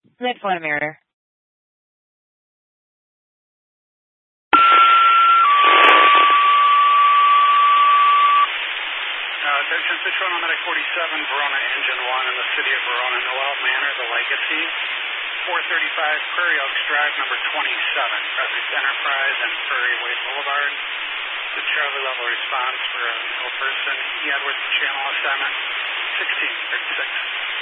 Midpoint Mirror. Attention, Citroen Medic 47, Verona Engine 1 in the city of Verona, Noel Manor, The Legacy, 435 Prairie Oaks Drive, number 27, Presence Enterprise and Prairie Way Boulevard. The Charlie level response for a single person, E. Edwards, channel assignment 1636.